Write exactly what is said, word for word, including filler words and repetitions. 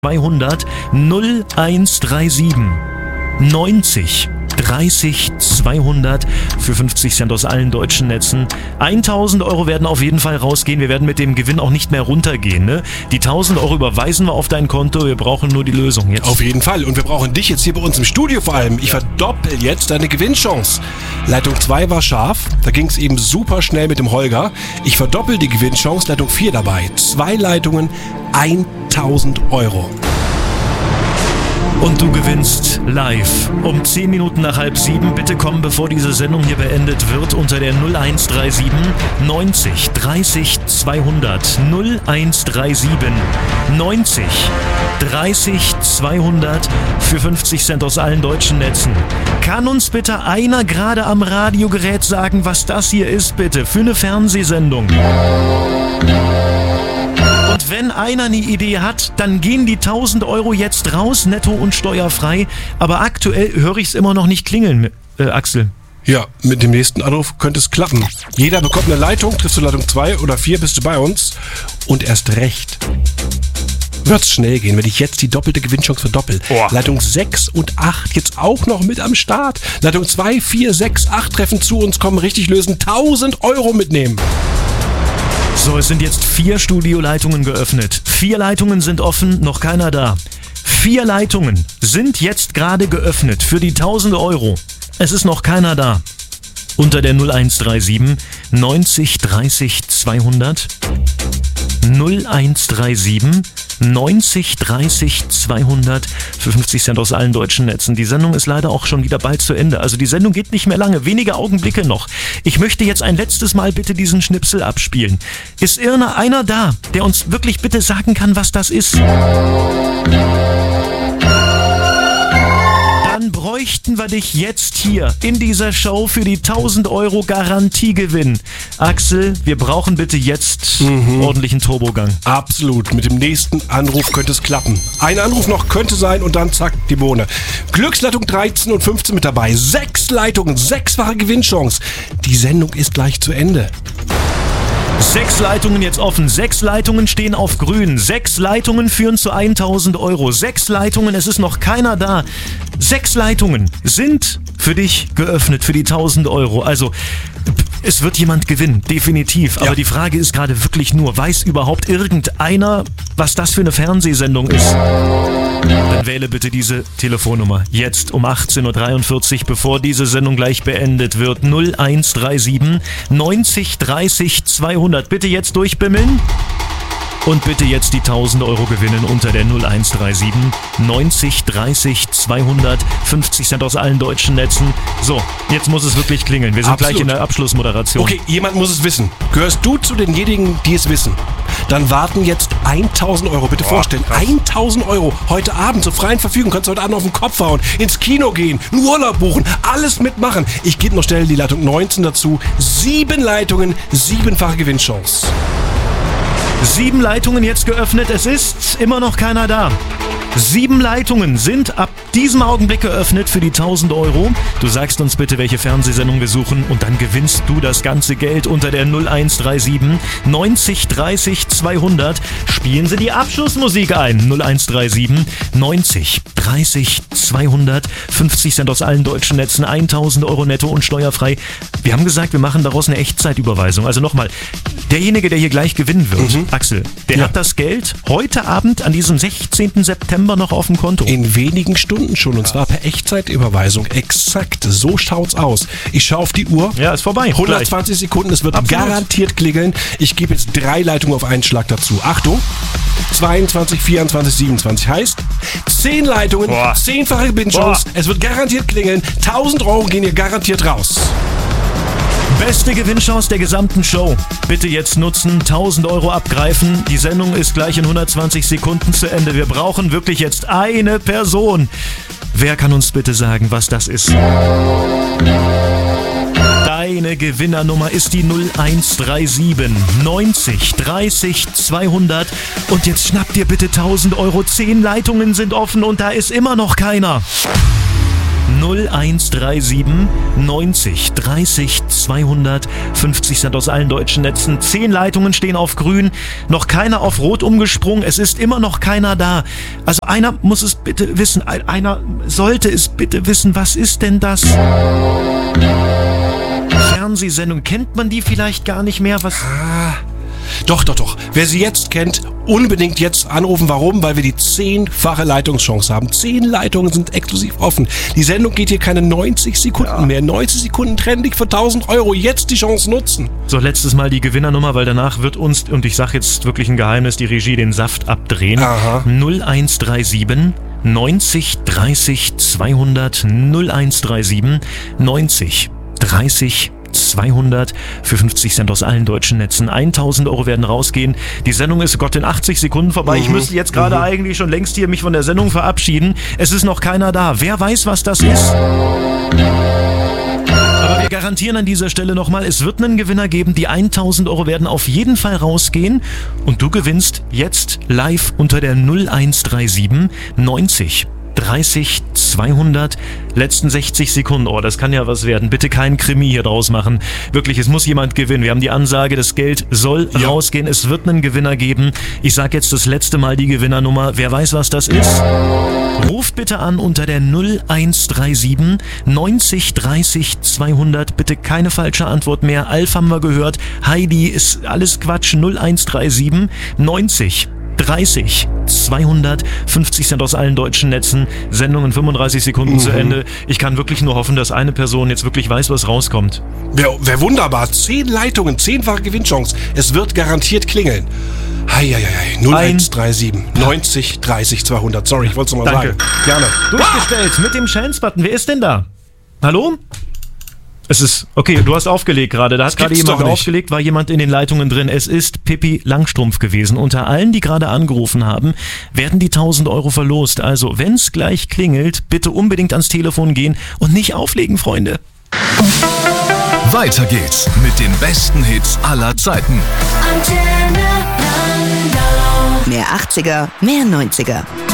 zweihundert null eins drei sieben neunzig dreißig zweihundert für fünfzig Cent aus allen deutschen Netzen. tausend Euro werden auf jeden Fall rausgehen. Wir werden mit dem Gewinn auch nicht mehr runtergehen. Ne? Die tausend Euro überweisen wir auf dein Konto. Wir brauchen nur die Lösung jetzt. Auf jeden Fall. Und wir brauchen dich jetzt hier bei uns im Studio vor allem. Ich verdoppel jetzt deine Gewinnchance. Leitung zwei war scharf. Da ging es eben super schnell mit dem Holger. Ich verdoppel die Gewinnchance. Leitung vier dabei. Zwei Leitungen, tausend Euro. Und du gewinnst live um zehn Minuten nach halb sieben. Bitte komm, bevor diese Sendung hier beendet wird, unter der null eins drei sieben neunzig dreißig zweihundert. null eins drei sieben neunzig dreißig zweihundert für fünfzig Cent aus allen deutschen Netzen. Kann uns bitte einer gerade am Radiogerät sagen, was das hier ist, bitte, für eine Fernsehsendung? Und wenn einer eine Idee hat, dann gehen die tausend Euro jetzt raus, netto und steuerfrei. Aber aktuell höre ich es immer noch nicht klingeln, äh, Axel. Ja, mit dem nächsten Anruf könnte es klappen. Jeder bekommt eine Leitung, triffst du Leitung zwei oder vier, bist du bei uns. Und erst recht wird's schnell gehen, wenn ich jetzt die doppelte Gewinnchance verdoppel. Oh. Leitung sechs und acht jetzt auch noch mit am Start. Leitung zwei, vier, sechs, acht treffen zu uns, kommen richtig lösen, tausend Euro mitnehmen. So, es sind jetzt vier Studioleitungen geöffnet. Vier Leitungen sind offen, noch keiner da. Vier Leitungen sind jetzt gerade geöffnet für die tausend Euro. Es ist noch keiner da. Unter der null eins drei sieben neunzig dreißig zweihundert. null eins drei sieben neunzig dreißig zweihundert für fünfzig Cent aus allen deutschen Netzen. Die Sendung ist leider auch schon wieder bald zu Ende. Also die Sendung geht nicht mehr lange, wenige Augenblicke noch. Ich möchte jetzt ein letztes Mal bitte diesen Schnipsel abspielen. Ist irgendeiner da, der uns wirklich bitte sagen kann, was das ist? Dann bräuchten wir dich jetzt hier in dieser Show für die tausend Euro Garantiegewinn. Axel, wir brauchen bitte jetzt mhm. ordentlichen Turbogang. Absolut. Mit dem nächsten Anruf könnte es klappen. Ein Anruf noch könnte sein und dann zack, die Bohne. Glücksleitung dreizehn und fünfzehn mit dabei. Sechs Leitungen, sechsfache Gewinnchance. Die Sendung ist gleich zu Ende. Sechs Leitungen jetzt offen. Sechs Leitungen stehen auf grün. Sechs Leitungen führen zu tausend Euro. Sechs Leitungen, es ist noch keiner da. Sechs Leitungen sind für dich geöffnet für die tausend Euro. Also, es wird jemand gewinnen, definitiv. Aber ja. Die Frage ist gerade wirklich nur, weiß überhaupt irgendeiner, was das für eine Fernsehsendung ist? Dann wähle bitte diese Telefonnummer jetzt um achtzehn Uhr dreiundvierzig, bevor diese Sendung gleich beendet wird. null eins drei sieben neunzig dreißig zweihundert. Bitte jetzt durchbimmeln. Und bitte jetzt die tausend Euro gewinnen unter der null eins drei sieben neunzig dreißig zweihundert. fünfzig Cent aus allen deutschen Netzen. So, jetzt muss es wirklich klingeln. Wir sind Absolut. Gleich in der Abschlussmoderation. Okay, jemand muss es wissen. Gehörst du zu denjenigen, die es wissen? Dann warten jetzt tausend Euro. Bitte oh, vorstellen, krass. tausend Euro heute Abend zur freien Verfügung. Kannst du heute Abend auf den Kopf hauen, ins Kino gehen, einen Urlaub buchen, alles mitmachen. Ich gebe noch schnell die Leitung neunzehn dazu. Sieben Leitungen, siebenfache Gewinnchance. Sieben Leitungen jetzt geöffnet, es ist immer noch keiner da. Sieben Leitungen sind ab diesem Augenblick geöffnet für die tausend Euro. Du sagst uns bitte, welche Fernsehsendung wir suchen und dann gewinnst du das ganze Geld unter der null eins drei sieben neunzig dreißig zweihundert. Spielen Sie die Abschlussmusik ein. null eins drei sieben neunzig dreißig zweihundert. fünfzig Cent aus allen deutschen Netzen, tausend Euro netto und steuerfrei. Wir haben gesagt, wir machen daraus eine Echtzeitüberweisung. Also nochmal, derjenige, der hier gleich gewinnen wird, mhm. Axel, der ja. hat das Geld heute Abend an diesem sechzehnten September noch auf dem Konto. In wenigen Stunden schon, und zwar per Echtzeitüberweisung. Exakt, so schaut's aus. Ich schaue auf die Uhr. Ja, ist vorbei. hundertzwanzig gleich. Sekunden, es wird Absolut. Garantiert klingeln. Ich gebe jetzt drei Leitungen auf einen Schlag dazu. Achtung, zweiundzwanzig, vierundzwanzig, siebenundzwanzig heißt zehn Leitungen, Boah. zehnfache Gewinnchance. Es wird garantiert klingeln. tausend Euro gehen hier garantiert raus. Beste Gewinnchance der gesamten Show. Bitte jetzt nutzen, tausend Euro abgreifen. Die Sendung ist gleich in hundertzwanzig Sekunden zu Ende. Wir brauchen wirklich jetzt eine Person. Wer kann uns bitte sagen, was das ist? Deine Gewinnernummer ist die null eins drei sieben neunzig dreißig zweihundert. Und jetzt schnapp dir bitte tausend Euro. Zehn Leitungen sind offen und da ist immer noch keiner. null eins drei sieben neunzig dreißig zweihundertfünfzig Cent aus allen deutschen Netzen. Zehn Leitungen stehen auf grün, noch keiner auf rot umgesprungen, es ist immer noch keiner da. Also einer muss es bitte wissen, einer sollte es bitte wissen, was ist denn das? Fernsehsendung, kennt man die vielleicht gar nicht mehr? Was? Ah, doch, doch, doch. Wer sie jetzt kennt, unbedingt jetzt anrufen. Warum? Weil wir die zehnfache Leitungschance haben. Zehn Leitungen sind exklusiv offen. Die Sendung geht hier keine neunzig Sekunden ja. mehr. neunzig Sekunden trennen dich für tausend Euro. Jetzt die Chance nutzen. So, letztes Mal die Gewinnernummer, weil danach wird uns, und ich sage jetzt wirklich ein Geheimnis, die Regie den Saft abdrehen. Aha. null eins drei sieben neunzig dreißig zweihundert null eins drei sieben neunzig dreißig zweihundert für fünfzig Cent aus allen deutschen Netzen. tausend Euro werden rausgehen. Die Sendung ist, Gott, in achtzig Sekunden vorbei. Mhm. Ich müsste jetzt gerade mhm. eigentlich schon längst hier mich von der Sendung verabschieden. Es ist noch keiner da. Wer weiß, was das ist? Aber wir garantieren an dieser Stelle nochmal, es wird einen Gewinner geben. Die tausend Euro werden auf jeden Fall rausgehen. Und du gewinnst jetzt live unter der null eins drei sieben neunzig dreißig zweihundert, letzten sechzig Sekunden. Oh, das kann ja was werden. Bitte keinen Krimi hier draus machen. Wirklich, es muss jemand gewinnen. Wir haben die Ansage, das Geld soll ja. rausgehen. Es wird einen Gewinner geben. Ich sage jetzt das letzte Mal die Gewinnernummer. Wer weiß, was das ist? Ruft bitte an unter der null eins drei sieben neunzig dreißig zweihundert. Bitte keine falsche Antwort mehr. Alf haben wir gehört. Heidi ist alles Quatsch. null eins drei sieben neunzig dreißig zweihundertfünfzig Cent aus allen deutschen Netzen. Sendung in fünfunddreißig Sekunden mhm. zu Ende. Ich kann wirklich nur hoffen, dass eine Person jetzt wirklich weiß, was rauskommt. Wäre wär wunderbar. Zehn Leitungen, zehnfache Gewinnchance. Es wird garantiert klingeln. Heieiei. null eins drei sieben neunzig dreißig zweihundert. Sorry, ich wollte es nochmal sagen. Gerne. Durchgestellt mit dem Chance-Button. Wer ist denn da? Hallo? Es ist, okay, du hast aufgelegt gerade, da hat gerade jemand aufgelegt, war jemand in den Leitungen drin. Es ist Pippi Langstrumpf gewesen. Unter allen, die gerade angerufen haben, werden die tausend Euro verlost. Also, wenn's gleich klingelt, bitte unbedingt ans Telefon gehen und nicht auflegen, Freunde. Weiter geht's mit den besten Hits aller Zeiten. Mehr achtziger, mehr neunziger.